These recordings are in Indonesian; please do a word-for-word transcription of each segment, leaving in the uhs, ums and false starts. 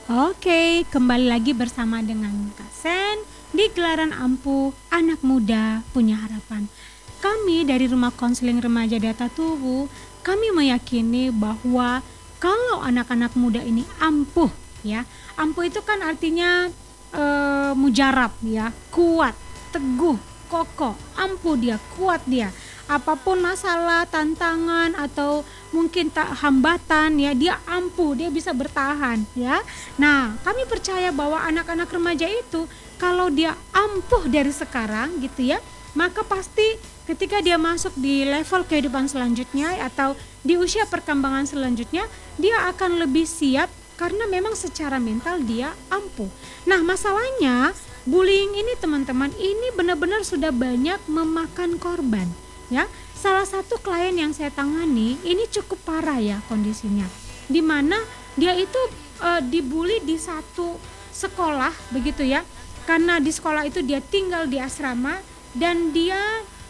Oke, kembali lagi bersama dengan Kak Sen di gelaran Ampuh Anak Muda Punya Harapan. Kami dari Rumah Konseling Remaja Data Tubuh, kami meyakini bahwa kalau anak-anak muda ini ampuh, ya, ampuh itu kan artinya e, mujarab, ya, kuat, teguh, kokoh, ampuh dia, kuat dia. Apapun masalah, tantangan atau mungkin tak hambatan, ya, dia ampuh, dia bisa bertahan, ya. Nah, kami percaya bahwa anak-anak remaja itu kalau dia ampuh dari sekarang gitu ya, maka pasti ketika dia masuk di level kehidupan selanjutnya atau di usia perkembangan selanjutnya, dia akan lebih siap karena memang secara mental dia ampuh. Nah, masalahnya bullying ini teman-teman ini benar-benar sudah banyak memakan korban. Ya, salah satu klien yang saya tangani ini cukup parah ya kondisinya, di mana dia itu e, dibully di satu sekolah begitu ya, karena di sekolah itu dia tinggal di asrama dan dia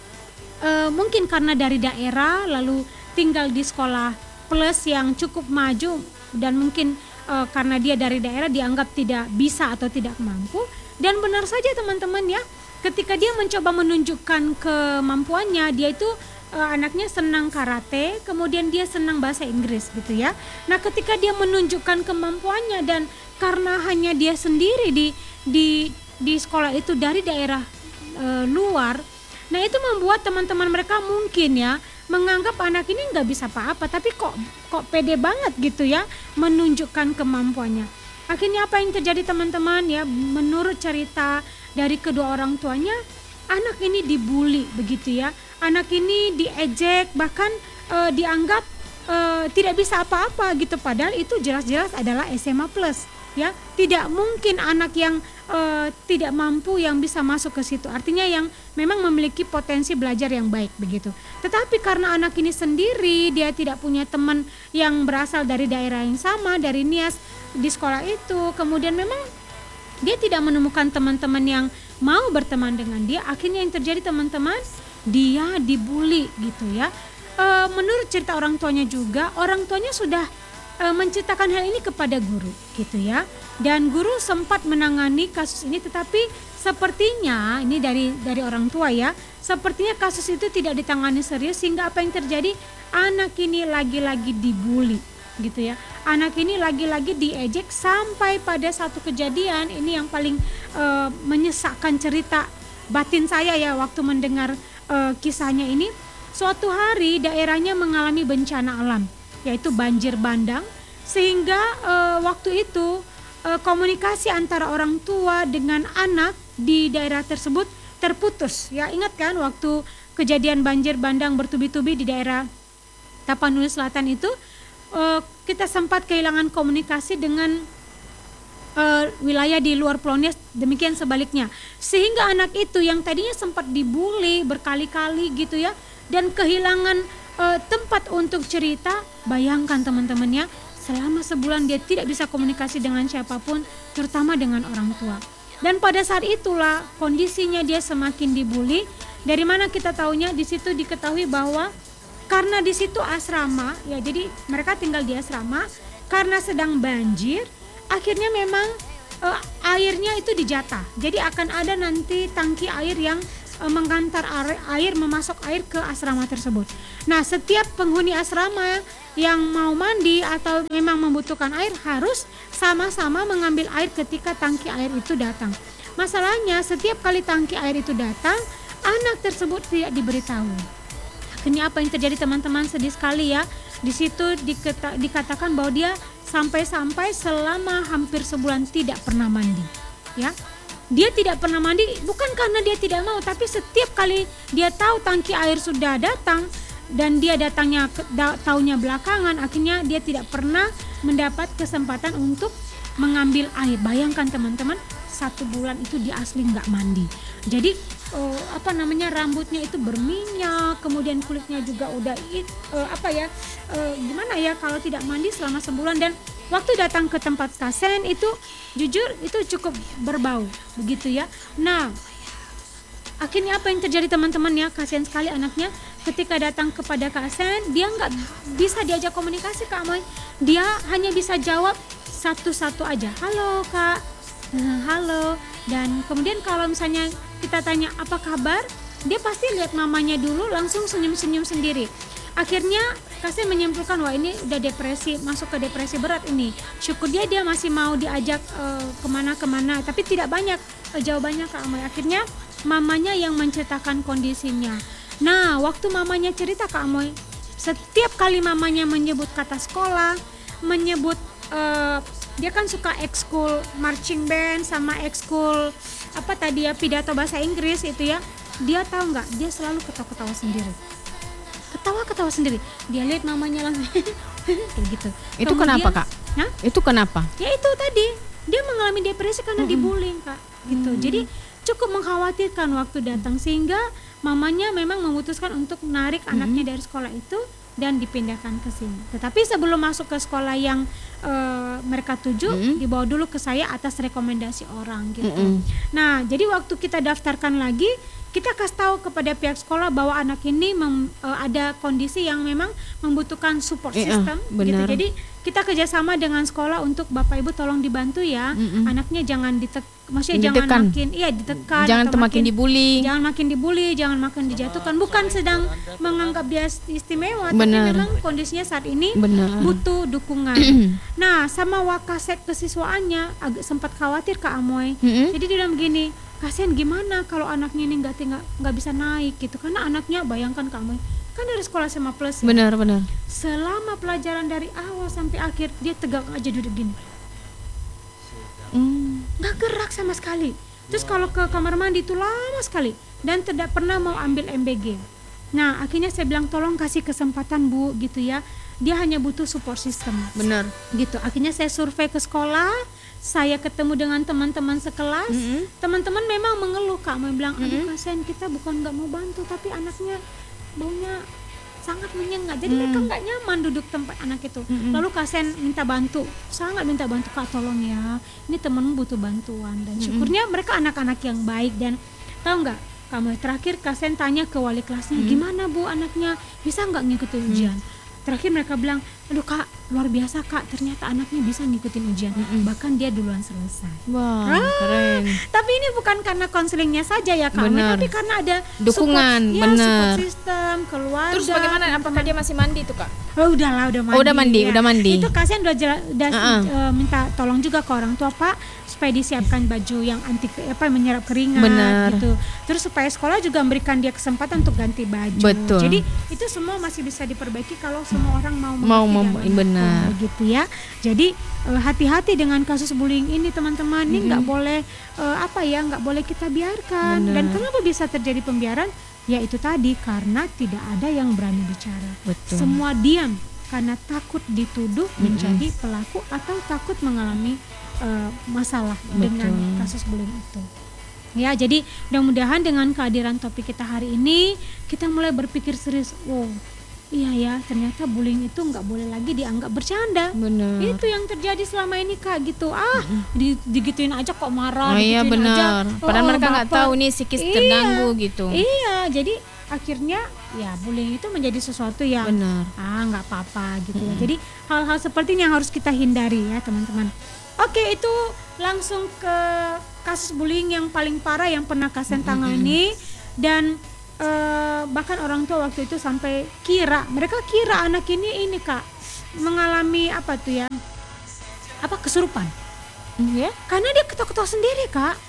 e, mungkin karena dari daerah lalu tinggal di sekolah plus yang cukup maju dan mungkin e, karena dia dari daerah dianggap tidak bisa atau tidak mampu. Dan benar saja teman-teman ya, ketika dia mencoba menunjukkan kemampuannya, dia itu e, anaknya senang karate, kemudian dia senang bahasa Inggris gitu ya. Nah, ketika dia menunjukkan kemampuannya dan karena hanya dia sendiri di di di sekolah itu dari daerah e, luar, nah itu membuat teman-teman mereka mungkin ya menganggap anak ini nggak bisa apa-apa, tapi kok kok pede banget gitu ya menunjukkan kemampuannya. Akhirnya apa yang terjadi teman-teman ya, menurut cerita dari kedua orang tuanya, anak ini dibully begitu ya, anak ini diejek, bahkan e, dianggap e, tidak bisa apa-apa gitu, padahal itu jelas-jelas adalah S M A plus ya. Tidak mungkin anak yang e, tidak mampu yang bisa masuk ke situ, artinya yang memang memiliki potensi belajar yang baik begitu. Tetapi karena anak ini sendiri, dia tidak punya teman yang berasal dari daerah yang sama, dari Nias di sekolah itu, kemudian memang dia tidak menemukan teman-teman yang mau berteman dengan dia. Akhirnya yang terjadi teman-teman, dia dibully gitu ya. E, menurut cerita orang tuanya juga, orang tuanya sudah e, menceritakan hal ini kepada guru gitu ya. Dan guru sempat menangani kasus ini, tetapi sepertinya ini dari dari orang tua ya, sepertinya kasus itu tidak ditangani serius sehingga apa yang terjadi, anak ini lagi-lagi dibully gitu ya. Anak ini lagi-lagi diejek sampai pada satu kejadian ini yang paling e, menyesakkan cerita batin saya ya waktu mendengar e, kisahnya ini. Suatu hari daerahnya mengalami bencana alam, yaitu banjir bandang, sehingga e, waktu itu e, komunikasi antara orang tua dengan anak di daerah tersebut terputus. Ya, ingat kan waktu kejadian banjir bandang bertubi-tubi di daerah Tapanuli Selatan itu, Uh, kita sempat kehilangan komunikasi dengan uh, wilayah di luar Pulau Nias, demikian sebaliknya, sehingga anak itu yang tadinya sempat dibully berkali-kali gitu ya, dan kehilangan uh, tempat untuk cerita. Bayangkan teman-teman ya, selama sebulan dia tidak bisa komunikasi dengan siapapun, terutama dengan orang tua. Dan pada saat itulah kondisinya dia semakin dibully. Dari mana kita tahunya? Di situ diketahui bahwa karena di situ asrama, ya, jadi mereka tinggal di asrama. Karena sedang banjir, akhirnya memang e, airnya itu dijatah. Jadi akan ada nanti tangki air yang e, mengantar air, air, memasok air ke asrama tersebut. Nah, setiap penghuni asrama yang mau mandi atau memang membutuhkan air harus sama-sama mengambil air ketika tangki air itu datang. Masalahnya setiap kali tangki air itu datang, anak tersebut tidak diberitahu. Akhirnya apa yang terjadi teman-teman, sedih sekali ya. Di situ dikata, dikatakan bahwa dia sampai-sampai selama hampir sebulan tidak pernah mandi. Ya, dia tidak pernah mandi bukan karena dia tidak mau, tapi setiap kali dia tahu tangki air sudah datang dan dia datangnya da, taunya belakangan, akhirnya dia tidak pernah mendapat kesempatan untuk mengambil air. Bayangkan teman-teman, satu bulan itu dia asli nggak mandi. Jadi Oh, apa namanya rambutnya itu berminyak, kemudian kulitnya juga udah uh, apa ya uh, gimana ya kalau tidak mandi selama sebulan. Dan waktu datang ke tempat Kasen itu jujur itu cukup berbau begitu ya. Nah, akhirnya apa yang terjadi teman-teman ya, kasihan sekali anaknya. Ketika datang kepada Kasen, dia nggak bisa diajak komunikasi Kak Amoy, dia hanya bisa jawab satu-satu aja. Halo Kak, eh, halo. Dan kemudian kalau misalnya kita tanya apa kabar, dia pasti lihat mamanya dulu langsung senyum-senyum sendiri. Akhirnya Kasen menyimpulkan wah ini udah depresi, masuk ke depresi berat ini. Syukur dia dia masih mau diajak uh, kemana-kemana, tapi tidak banyak uh, jawabannya Kak Amoy. Akhirnya mamanya yang menceritakan kondisinya. Nah waktu mamanya cerita Kak Amoy, setiap kali mamanya menyebut kata sekolah, menyebut uh, dia kan suka ekskul marching band sama ekskul apa tadi ya pidato bahasa Inggris itu ya. Dia tahu nggak? Dia selalu ketawa-ketawa sendiri. Ketawa-ketawa sendiri. Dia lihat mamanya langsung kayak gitu. Itu Kemudian, kenapa Kak? Hah? Itu kenapa? Ya itu tadi dia mengalami depresi karena mm-hmm. dibullying Kak. Gitu. Mm-hmm. Jadi cukup mengkhawatirkan waktu datang sehingga mamanya memang memutuskan untuk menarik mm-hmm. anaknya dari sekolah itu dan dipindahkan ke sini. Tetapi sebelum masuk ke sekolah yang uh, mereka tuju, mm-hmm. dibawa dulu ke saya atas rekomendasi orang gitu. Mm-hmm. Nah, jadi waktu kita daftarkan lagi, kita kasih tahu kepada pihak sekolah bahwa anak ini mem, uh, ada kondisi yang memang membutuhkan support iya, system gitu. benar. Jadi kita kerjasama dengan sekolah untuk Bapak Ibu tolong dibantu ya, mm-hmm. anaknya jangan ditek, maksudnya ditekan. jangan makin, iya ditekan, jangan atau makin dibully, jangan makin dibully, jangan makin dijatuhkan. Bukan sedang menganggap dia istimewa, benar. tapi memang kondisinya saat ini benar. butuh dukungan. Nah, sama wakaset kesiswaannya agak sempat khawatir Kak Amoy. Mm-hmm. Jadi dia bilang begini, kasihan gimana kalau anaknya ini nggak tinggal nggak bisa naik gitu, karena anaknya bayangkan Kak Amoy kan dari sekolah S M A plus ya. Benar benar. Selama pelajaran dari awal sampai akhir dia tegak aja duduk gini, nggak mm. gerak sama sekali. Terus kalau ke kamar mandi itu lama sekali dan tidak pernah mau ambil M B G. Nah akhirnya saya bilang tolong kasih kesempatan Bu gitu ya. Dia hanya butuh support system. Benar. Gitu. Akhirnya saya survei ke sekolah. Saya ketemu dengan teman-teman sekelas. Mm-hmm. Teman-teman memang mengeluh Kak, mau bilang, aduh mm-hmm. kasihan kita bukan nggak mau bantu, tapi anaknya baunya sangat menyengat. Jadi mm-hmm. mereka nggak nyaman duduk tempat anak itu. Mm-hmm. Lalu kasihan minta bantu, sangat minta bantu Kak, tolong ya, ini temenmu butuh bantuan. Dan syukurnya mm-hmm. mereka anak-anak yang baik. Dan tahu nggak, kamu terakhir kasihan tanya ke wali kelasnya, mm-hmm. gimana Bu anaknya bisa nggak ngikutin ujian? Mm-hmm. Terakhir mereka bilang, aduh Kak, luar biasa Kak, ternyata anaknya bisa ngikutin ujian. Mm-mm. Bahkan dia duluan selesai. Wah, ah, keren. Tapi ini bukan karena konselingnya saja ya Kak, bener. tapi karena ada dukungan, support, ya, bener. support system, keluarga. Terus bagaimana? Apakah dia masih mandi tuh Kak? Oh udahlah, udah mandi. Oh, udah mandi, ya. udah mandi. Itu kasihan udah, jela, udah uh-uh. uh, minta tolong juga ke orang tua Pak, supaya disiapkan baju yang anti apa menyerap keringat. Bener. Gitu. Terus supaya sekolah juga memberikan dia kesempatan untuk ganti baju. Betul. Jadi itu semua masih bisa diperbaiki kalau semua orang mau mau mem- benar gitu ya. Jadi uh, hati-hati dengan kasus bullying ini teman-teman. Ini nggak mm-hmm. boleh uh, apa ya nggak boleh kita biarkan. Bener. Dan kenapa bisa terjadi pembiaran? Ya itu tadi karena tidak ada yang berani bicara. Betul. Semua diam karena takut dituduh mm-hmm. menjadi pelaku atau takut mengalami uh, masalah Betul. dengan kasus bullying itu. Ya, jadi mudah-mudahan dengan kehadiran topik kita hari ini kita mulai berpikir serius. Wow, iya ya, ternyata bullying itu nggak boleh lagi dianggap bercanda. Bener. Itu yang terjadi selama ini Kak gitu. Ah, di, digituin aja kok marah. Oh, iya benar. Oh, Padahal mereka nggak tahu nih psikis iya, terganggu gitu. Iya, jadi akhirnya ya bullying itu menjadi sesuatu yang benar. ah nggak apa-apa gitu ya. Jadi hal-hal seperti ini yang harus kita hindari ya teman-teman. Oke, itu langsung ke kasus bullying yang paling parah yang pernah Kasen tangani. Dan uh, bahkan orang tua waktu itu sampai kira, mereka kira anak ini ini Kak mengalami apa tuh ya, apa kesurupan. Ya? Karena dia ketawa-ketawa sendiri Kak.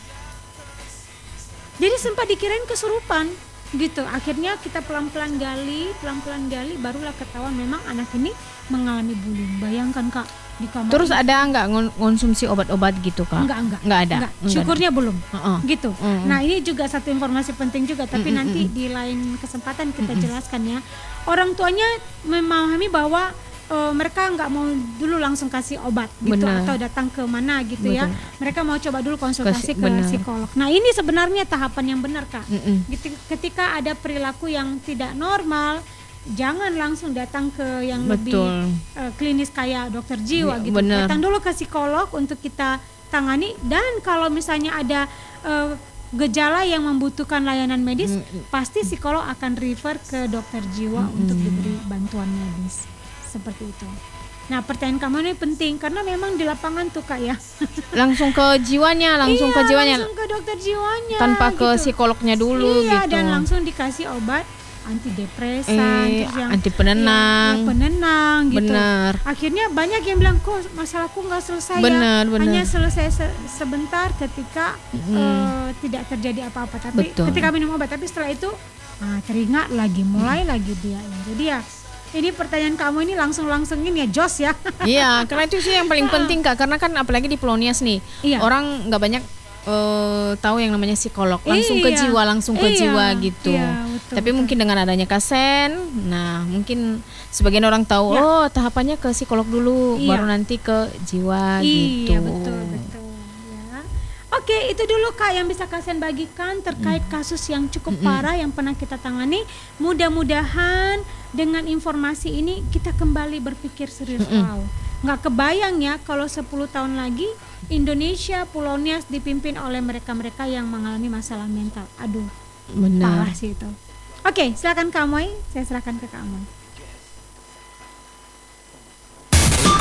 Jadi sempat dikirain kesurupan gitu. Akhirnya kita pelan-pelan gali, pelan-pelan gali, barulah ketahuan memang anak ini mengalami bullying. Bayangkan Kak, di kamar. Terus ini. Ada nggak konsumsi obat-obat gitu Kak? Enggak, enggak. Enggak ada. Enggak. Syukurnya enggak. belum. Uh-uh. Gitu. Uh-uh. Nah, ini juga satu informasi penting juga, tapi uh-uh. nanti di lain kesempatan kita uh-uh. jelaskan ya. Orang tuanya memahami bahwa uh, mereka nggak mau dulu langsung kasih obat gitu. Bener. Atau datang ke mana gitu. Betul. Ya. Mereka mau coba dulu konsultasi Kasih, ke bener. psikolog. Nah, ini sebenarnya tahapan yang benar Kak. Uh-uh. Ketika ada perilaku yang tidak normal, jangan langsung datang ke yang Betul. lebih uh, klinis kayak dokter jiwa ya, gitu. Bener. Datang dulu ke psikolog untuk kita tangani, dan kalau misalnya ada uh, gejala yang membutuhkan layanan medis, hmm. pasti psikolog akan refer ke dokter jiwa hmm. untuk diberi bantuan medis. Seperti itu. Nah, pertanyaan kamu ini penting karena memang di lapangan tuh Kak ya. Langsung ke jiwanya, langsung iya, ke jiwanya. langsung ke dokter jiwanya. Tanpa ke gitu. psikolognya dulu iya, gitu. dan langsung dikasih obat antidepresan, Eh, terus yang anti penenang. ya, ya, penenang gitu. Benar. Akhirnya banyak yang bilang kok masalahku nggak selesai Benar, ya, benar. hanya selesai se- sebentar ketika Mm. eh, tidak terjadi apa-apa. Tapi Betul. ketika minum obat, tapi setelah itu ah, teringat lagi, mulai lagi dia. Jadi ya, ini pertanyaan kamu ini langsung-langsung ini ya jos ya. Iya, karena itu sih yang paling penting Kak, karena kan apalagi di Polonias nih, Iya. orang nggak banyak eh, tahu yang namanya psikolog, langsung ke Iya. jiwa, langsung ke Iya, jiwa gitu. iya, betul, Tapi betul. mungkin dengan adanya Kasen, nah mungkin sebagian orang tahu, Ya. oh tahapannya ke psikolog dulu, Iya. baru nanti ke jiwa gitu. Iya betul betul ya. Oke, itu dulu Kak yang bisa kalian bagikan terkait kasus yang cukup parah yang pernah kita tangani. Mudah-mudahan dengan informasi ini kita kembali berpikir serius. Wow, nggak kebayang ya kalau sepuluh tahun lagi Indonesia, Pulau Nias dipimpin oleh mereka-mereka yang mengalami masalah mental. Aduh, Benar. parah sih itu. Oke, silakan Kak Moy, saya serahkan ke Kak Moy.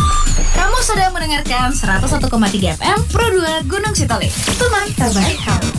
Kamu sedang mendengarkan seratus satu koma tiga F M Pro dua Gunung Sitoli. Teman terbaik kamu.